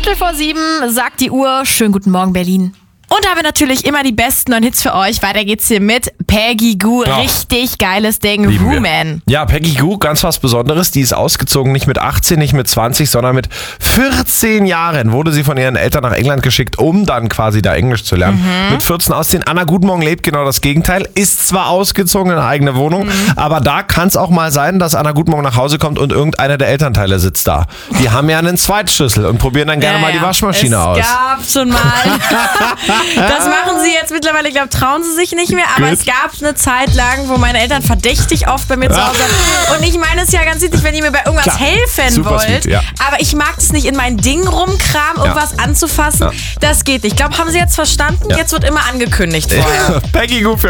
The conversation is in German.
6:15 sagt die Uhr. Schönen guten Morgen, Berlin. Und da haben wir natürlich immer die besten neuen Hits für euch. Weiter geht's hier mit Peggy Gou. Ja. Richtig geiles Ding. Woman. Ja, Peggy Gou, ganz was Besonderes. Die ist ausgezogen, nicht mit 18, nicht mit 20, sondern mit 14 Jahren wurde sie von ihren Eltern nach England geschickt, um dann quasi da Englisch zu lernen. Mit 14 ausziehen. Anna Gutmorgen lebt genau das Gegenteil. Ist zwar ausgezogen in eine eigene Wohnung, aber da kann es auch mal sein, dass Anna Gutmorgen nach Hause kommt und irgendeiner der Elternteile sitzt da. Die haben ja einen Zweitschlüssel und probieren dann gerne mal die Waschmaschine aus. Es gab schon mal. Das machen sie jetzt mittlerweile, ich glaube, trauen sie sich nicht mehr. Aber Gut. es gab eine Zeit lang, wo meine Eltern verdächtig oft bei mir zu Hause waren. Und ich meine es ja ganz wichtig, wenn ihr mir bei irgendwas helfen Super wollt. sweet, ja. Aber ich mag es nicht, in mein Ding rumkramen, irgendwas anzufassen. Ja. Das geht nicht. Ich glaube, haben sie jetzt verstanden? Ja. Jetzt wird immer angekündigt vorher. Peggy Gou für